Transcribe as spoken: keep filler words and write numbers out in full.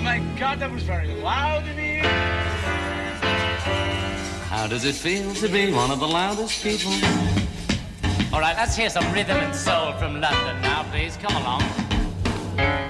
my God, that was very loud in here. How does it feel to be one of the loudest people? All right, let's hear some rhythm and soul from London now, please. Come along.